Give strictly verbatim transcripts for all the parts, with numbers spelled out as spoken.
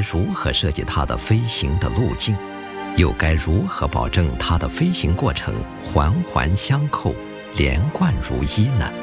如何设计它的飞行的路径，又该如何保证它的飞行过程环环相扣、连贯如一呢？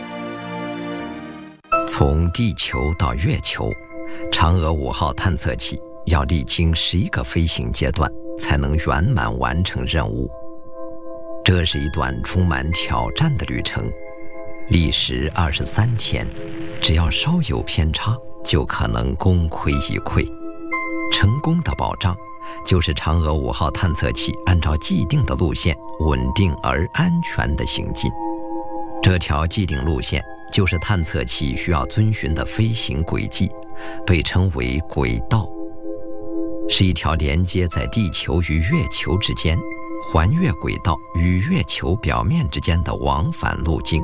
从地球到月球，嫦娥五号探测器要历经十一个飞行阶段，才能圆满完成任务。这是一段充满挑战的旅程，历时二十三天，只要稍有偏差，就可能功亏一篑。成功的保障就是嫦娥五号探测器按照既定的路线稳定而安全地行进。这条既定路线就是探测器需要遵循的飞行轨迹，被称为轨道，是一条连接在地球与月球之间、环月轨道与月球表面之间的往返路径。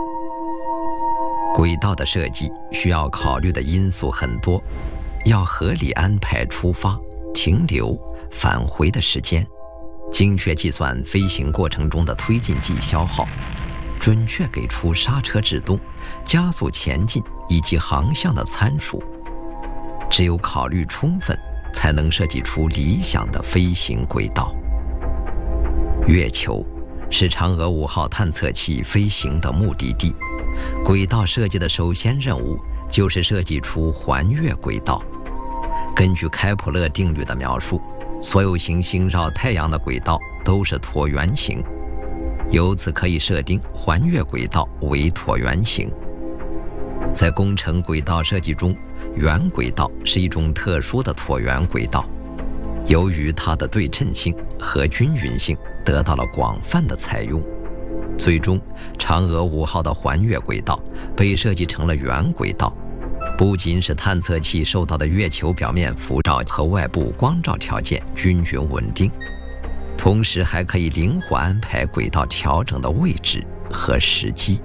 轨道的设计需要考虑的因素很多，要合理安排出发、停留、返回的时间，精确计算飞行过程中的推进剂消耗，准确给出刹车制动、加速前进以及航向的参数。只有考虑充分，才能设计出理想的飞行轨道。月球是嫦娥五号探测器飞行的目的地，轨道设计的首先任务就是设计出环月轨道。根据开普勒定律的描述，所有行星绕太阳的轨道都是椭圆形，由此可以设定环月轨道为椭圆形。在工程轨道设计中，圆轨道是一种特殊的椭圆轨道，由于它的对称性和均匀性得到了广泛的采用，最终嫦娥五号的环月轨道被设计成了圆轨道，不仅使探测器受到的月球表面辐照和外部光照条件均匀稳定，同时还可以灵活安排轨道调整的位置和时机。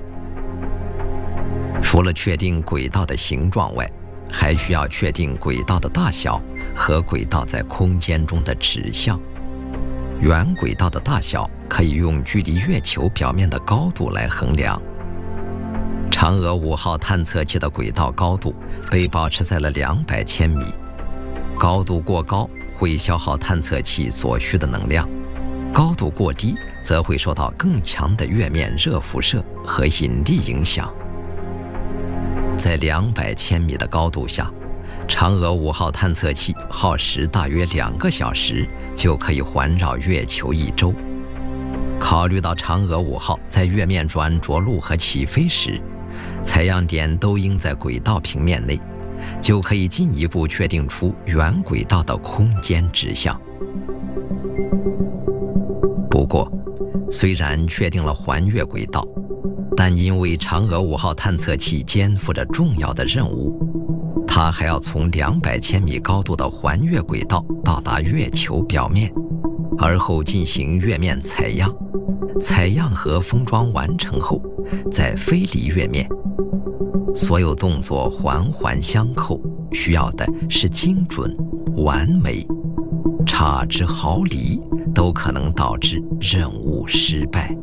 除了确定轨道的形状外，还需要确定轨道的大小和轨道在空间中的指向。圆轨道的大小可以用距离月球表面的高度来衡量。嫦娥五号探测器的轨道高度被保持在了两百千米，高度过高会消耗探测器所需的能量，高度过低则会受到更强的月面热辐射和引力影响。在两百千米的高度下，嫦娥五号探测器耗时大约两个小时就可以环绕月球一周。考虑到嫦娥五号在月面转着陆和起飞时，采样点都应在轨道平面内，就可以进一步确定出圆轨道的空间指向。不过，虽然确定了环月轨道，但因为嫦娥五号探测器肩负着重要的任务，它还要从两百千米高度的环月轨道到达月球表面，而后进行月面采样。采样和封装完成后，再飞离月面。所有动作环环相扣，需要的是精准、完美，差之毫厘都可能导致任务失败。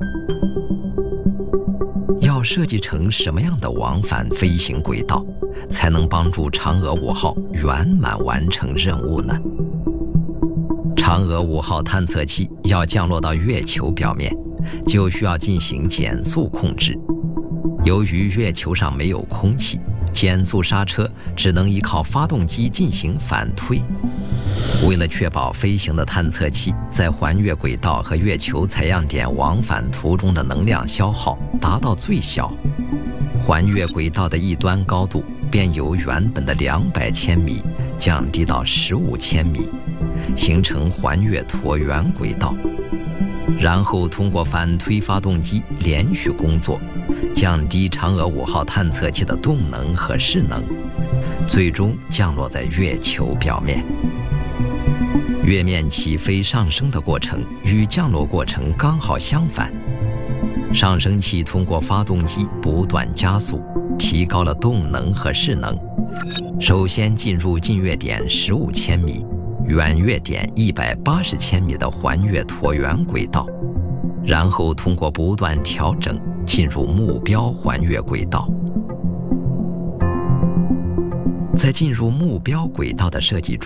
要设计成什么样的往返飞行轨道，才能帮助嫦娥五号圆满完成任务呢？嫦娥五号探测器要降落到月球表面，就需要进行减速控制。由于月球上没有空气，减速刹车只能依靠发动机进行反推。为了确保飞行的探测器在环月轨道和月球采样点往返途中的能量消耗达到最小，环月轨道的一端高度便由原本的两百千米降低到十五千米，形成环月椭圆轨道。然后通过反推发动机连续工作，降低嫦娥五号探测器的动能和势能，最终降落在月球表面。月面起飞上升的过程与降落过程刚好相反，上升器通过发动机不断加速，提高了动能和势能。首先进入近月点十五千米、远月点一百八十千米的环月椭圆轨道，然后通过不断调整进入目标环月轨道。在进入目标轨道的设计中，